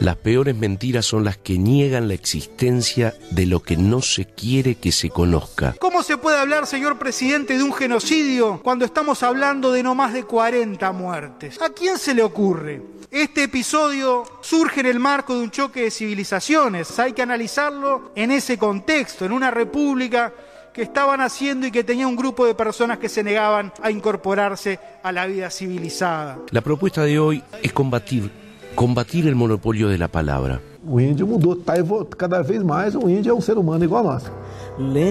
Las peores mentiras son las que niegan la existencia de lo que no se quiere que se conozca. ¿Cómo se puede hablar, señor presidente, de un genocidio cuando estamos hablando de no más de 40 muertes? ¿A quién se le ocurre? Este episodio surge en el marco de un choque de civilizaciones. Hay que analizarlo en ese contexto, en una república que estaban haciendo y que tenía un grupo de personas que se negaban a incorporarse a la vida civilizada. La propuesta de hoy es combatir el monopolio de la palabra. O índio mudou, cada vez mais o índio é um ser humano igual a nós.